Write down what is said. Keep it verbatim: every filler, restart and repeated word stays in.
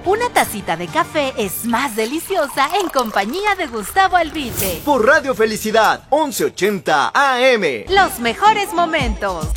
Una tacita de café es más deliciosa en compañía de Gustavo Albite. Por Radio Felicidad, once ochenta A M. Los mejores momentos.